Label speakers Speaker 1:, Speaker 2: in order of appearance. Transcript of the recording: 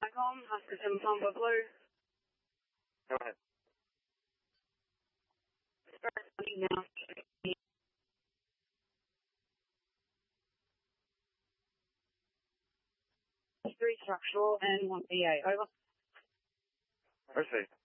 Speaker 1: ICOM, Oscar 7 Papa Blue.
Speaker 2: Go ahead.
Speaker 1: Now. 3 structural and 1 PA, over.
Speaker 2: Received.